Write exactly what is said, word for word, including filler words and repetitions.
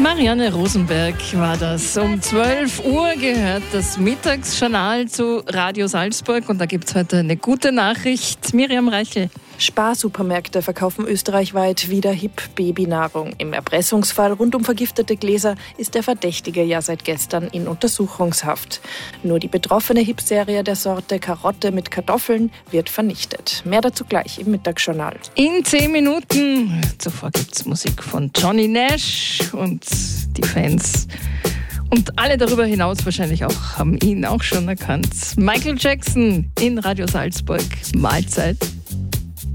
Marianne Rosenberg war das. Um zwölf Uhr gehört das Mittagsjournal zu Radio Salzburg und da gibt es heute eine gute Nachricht. Miriam Reichel. Sparsupermärkte verkaufen österreichweit wieder Hip-Babynahrung. Im Erpressungsfall rund um vergiftete Gläser ist der Verdächtige ja seit gestern in Untersuchungshaft. Nur die betroffene Hip-Serie der Sorte Karotte mit Kartoffeln wird vernichtet. Mehr dazu gleich im Mittagsjournal. In zehn Minuten. Zuvor gibt es Musik von Johnny Nash und die Fans und alle darüber hinaus wahrscheinlich auch haben ihn auch schon erkannt. Michael Jackson in Radio Salzburg. Mahlzeit.